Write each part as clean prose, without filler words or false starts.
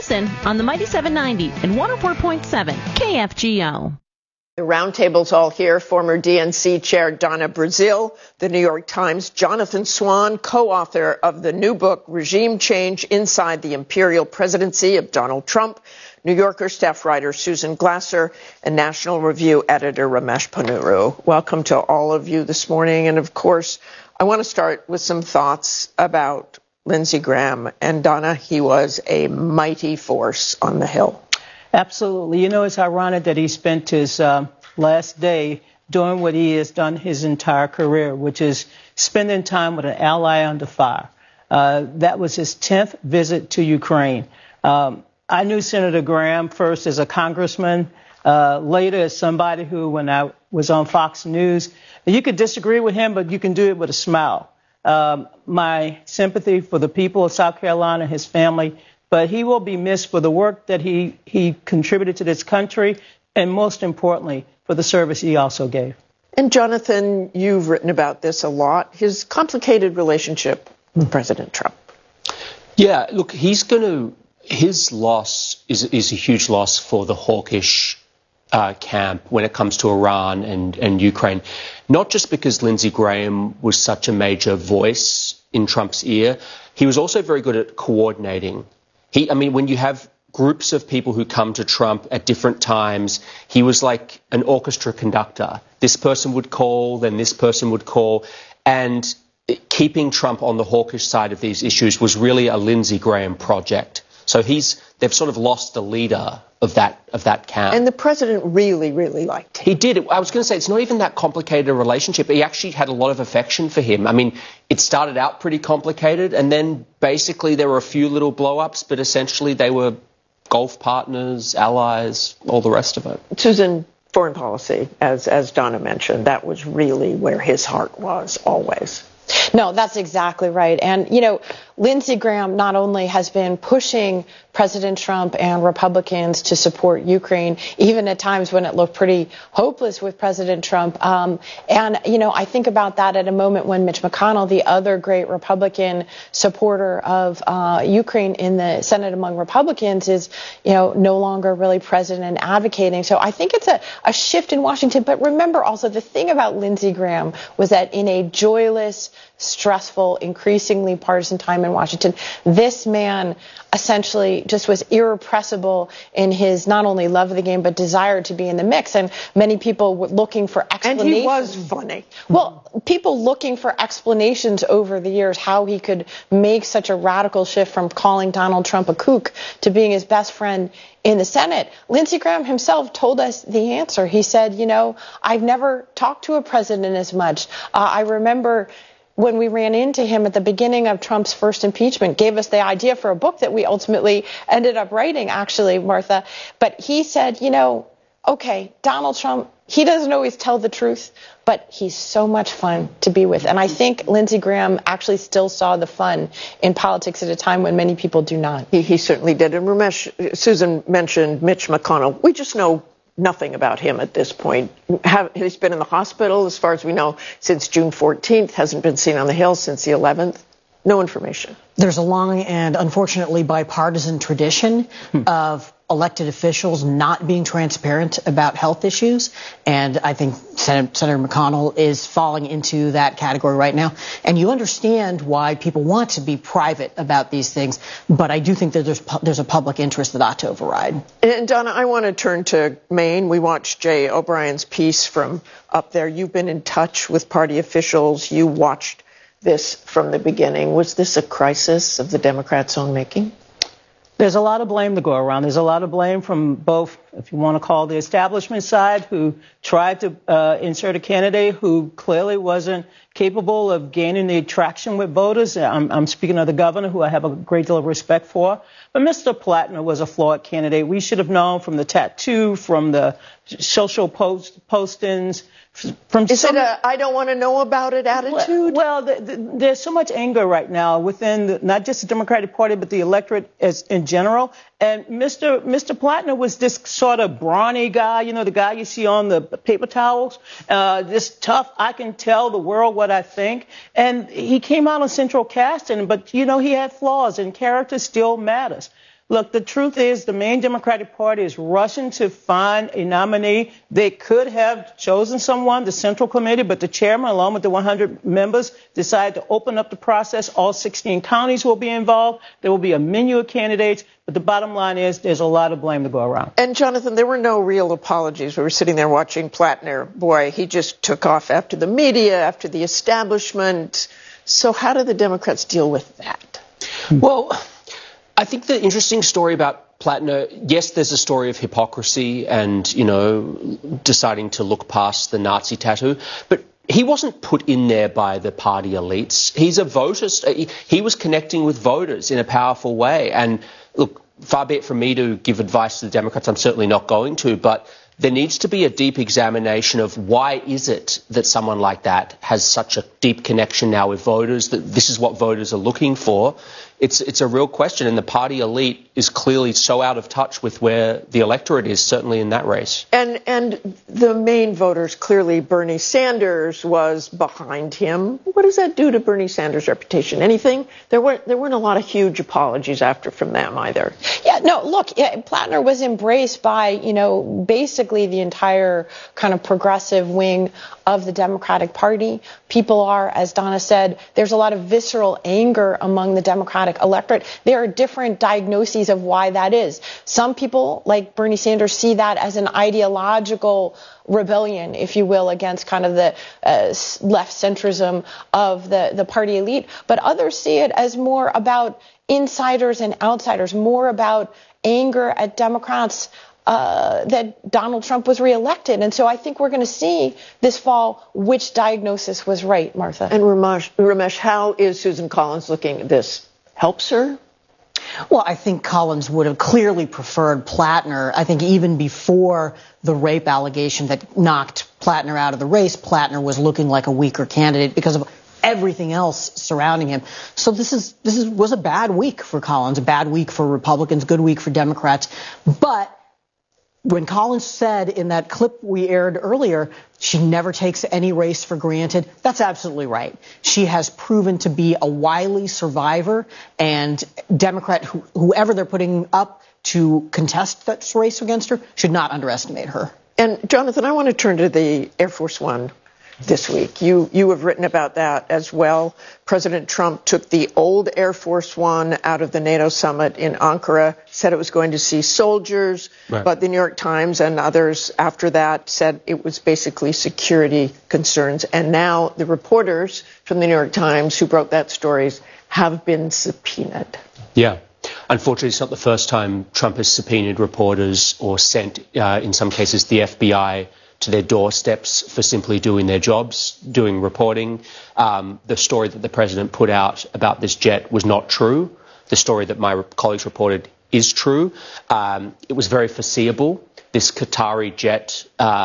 Listen on the Mighty 790 and 104.7 KFGO. The roundtable's all here. Former DNC Chair Donna Brazile, the New York Times, Jonathan Swan, co-author of the new book, Regime Change Inside the Imperial Presidency of Donald Trump, New Yorker staff writer Susan Glasser, and National Review editor Ramesh Ponnuru. Welcome to all of you this morning. And of course, I want to start with some thoughts about Lindsey Graham. And Donna, he was a mighty force on the Hill. Absolutely. You know, it's ironic that he spent his last day doing what he has done his entire career, which is spending time with an ally under fire. That was his 10th visit to Ukraine. I knew Senator Graham first as a congressman, later as somebody who, when I was on Fox News, you could disagree with him, but you can do it with a smile. My sympathy for the people of South Carolina, his family, but he will be missed for the work that he contributed to this country, and most importantly, for the service he also gave. And Jonathan, you've written about this a lot, his complicated relationship with President Trump. Yeah, look, his loss is a huge loss for the hawkish camp when it comes to Iran and Ukraine, not just because Lindsey Graham was such a major voice in Trump's ear, he was also very good at coordinating. When you have groups of people who come to Trump at different times, he was like an orchestra conductor. This person would call, then this person would call, and keeping Trump on the hawkish side of these issues was really a Lindsey Graham project. So they've sort of lost the leader of that camp. And the president really, really liked him. He did. I was going to say, it's not even that complicated a relationship. He actually had a lot of affection for him. I mean, it started out pretty complicated, and then basically there were a few little blow-ups, but essentially they were golf partners, allies, all the rest of it. Susan, foreign policy, as Donna mentioned, that was really where his heart was always. No, that's exactly right. And, you know, Lindsey Graham not only has been pushing President Trump and Republicans to support Ukraine, even at times when it looked pretty hopeless with President Trump. And, you know, I think about that at a moment when Mitch McConnell, the other great Republican supporter of Ukraine in the Senate among Republicans, is, you know, no longer really present and advocating. So I think it's a shift in Washington. But remember also, the thing about Lindsey Graham was that in a joyless, stressful, increasingly partisan time in Washington, this man essentially just was irrepressible in his not only love of the game, but desire to be in the mix. And many people were looking for explanations. And he was funny. Well, people looking for explanations over the years how he could make such a radical shift from calling Donald Trump a kook to being his best friend in the Senate. Lindsey Graham himself told us the answer. He said, you know, I've never talked to a president as much. I remember when we ran into him at the beginning of Trump's first impeachment, gave us the idea for a book that we ultimately ended up writing, actually, Martha. But he said, you know, okay, Donald Trump, he doesn't always tell the truth, but he's so much fun to be with. And I think Lindsey Graham actually still saw the fun in politics at a time when many people do not. He certainly did. And Ramesh, Susan mentioned Mitch McConnell. We just know nothing about him at this point. He's been in the hospital, as far as we know, since June 14th, hasn't been seen on the Hill since the 11th. No information. There's a long and unfortunately bipartisan tradition of elected officials not being transparent about health issues. And I think Senator McConnell is falling into that category right now. And you understand why people want to be private about these things. But I do think that there's a public interest that ought to override. And Donna, I want to turn to Maine. We watched Jay O'Brien's piece from up there. You've been in touch with party officials. You watched this from the beginning. Was this a crisis of the Democrats' own making? There's a lot of blame to go around. There's a lot of blame from both, if you want to call the establishment side, who tried to insert a candidate who clearly wasn't capable of gaining the traction with voters. I'm speaking of the governor, who I have a great deal of respect for. But Mr. Plattner was a flawed candidate. We should have known from the tattoo, from the social postings, Is it a I don't want to know about it attitude? Well, there's so much anger right now within not just the Democratic Party, but the electorate in general. And Mr. Plattner was this sort of brawny guy, you know, the guy you see on the paper towels, this tough, I can tell the world what I think. And he came out on central casting, but, you know, he had flaws, and character still matters. Look, the truth is the main Democratic Party is rushing to find a nominee. They could have chosen someone, the Central Committee, but the chairman, along with the 100 members, decided to open up the process. All 16 counties will be involved. There will be a menu of candidates. But the bottom line is there's a lot of blame to go around. And, Jonathan, there were no real apologies. We were sitting there watching Plattner. Boy, he just took off after the media, after the establishment. So how do the Democrats deal with that? Well, I think the interesting story about Plattner, yes, there's a story of hypocrisy and, deciding to look past the Nazi tattoo, but he wasn't put in there by the party elites. He's a voter. He was connecting with voters in a powerful way. And look, far be it from me to give advice to the Democrats. I'm certainly not going to, but there needs to be a deep examination of why is it that someone like that has such a deep connection now with voters, that this is what voters are looking for. It's a real question, and the party elite is clearly so out of touch with where the electorate is, certainly in that race. And the main voters, clearly Bernie Sanders was behind him. What does that do to Bernie Sanders' reputation? Anything? There weren't a lot of huge apologies from them either. Yeah, no, look, Plattner was embraced by, basically the entire kind of progressive wing of the Democratic Party. People are, as Donna said, there's a lot of visceral anger among the Democratic electorate. There are different diagnoses of why that is. Some people, like Bernie Sanders, see that as an ideological rebellion, if you will, against kind of the left centrism of the party elite. But others see it as more about insiders and outsiders, more about anger at Democrats that Donald Trump was reelected. And so I think we're going to see this fall which diagnosis was right, Martha. And Ramesh, how is Susan Collins looking at this? Helps her? Well, I think Collins would have clearly preferred Plattner. I think even before the rape allegation that knocked Plattner out of the race, Plattner was looking like a weaker candidate because of everything else surrounding him. So this was a bad week for Collins, a bad week for Republicans, good week for Democrats. But when Collins said in that clip we aired earlier, she never takes any race for granted, that's absolutely right. She has proven to be a wily survivor, and Democrat, whoever they're putting up to contest that race against her, should not underestimate her. And, Jonathan, I want to turn to the Air Force One this week. You have written about that as well. President Trump took the old Air Force One out of the NATO summit in Ankara, said it was going to see soldiers, right. But the New York Times and others after that said it was basically security concerns. And now the reporters from the New York Times who broke that stories have been subpoenaed. Yeah. Unfortunately, it's not the first time Trump has subpoenaed reporters or sent, in some cases, the FBI to their doorsteps for simply doing their jobs, doing reporting. The story that the president put out about this jet was not true. The story that my colleagues reported is true. It was very foreseeable. This Qatari jet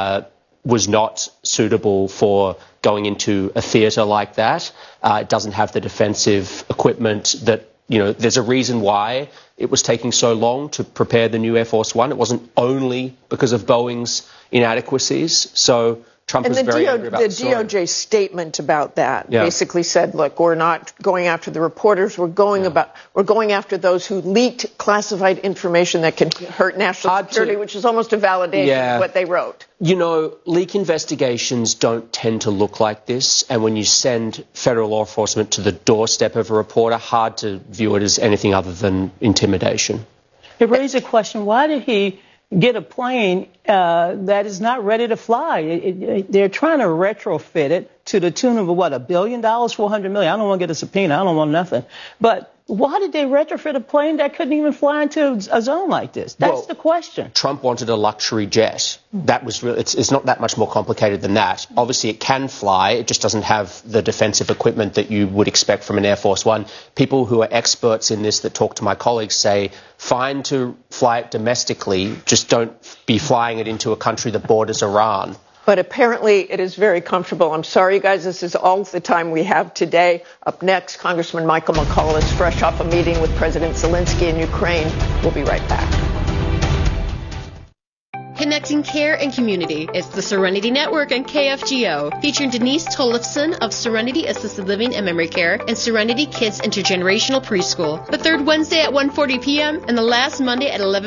was not suitable for going into a theatre like that. It doesn't have the defensive equipment that, there's a reason why it was taking so long to prepare the new Air Force One. It wasn't only because of Boeing's inadequacies. So Trump was very angry about the story. The DOJ statement about that basically said, look, we're not going after the reporters. We're going after those who leaked classified information that can hurt national security, which is almost a validation of what they wrote. Leak investigations don't tend to look like this. And when you send federal law enforcement to the doorstep of a reporter, hard to view it as anything other than intimidation. It raised a question. Why did he get a plane that is not ready to fly? They're trying to retrofit it to the tune of, $1 billion, $400 million. I don't want to get a subpoena. I don't want nothing. But why did they retrofit a plane that couldn't even fly into a zone like this? That's the question. Trump wanted a luxury jet. That was really, it's not that much more complicated than that. Obviously, it can fly. It just doesn't have the defensive equipment that you would expect from an Air Force One. People who are experts in this that talk to my colleagues say, fine to fly it domestically, just don't be flying it into a country that borders Iran. But apparently it is very comfortable. I'm sorry, you guys, this is all the time we have today. Up next, Congressman Michael McCaul is fresh off a meeting with President Zelensky in Ukraine. We'll be right back. Connect connecting care and community. It's the Serenity Network and KFGO, featuring Denise Tollefson of Serenity Assisted Living and Memory Care and Serenity Kids Intergenerational Preschool. The third Wednesday at 1:40 p.m. and the last Monday at 11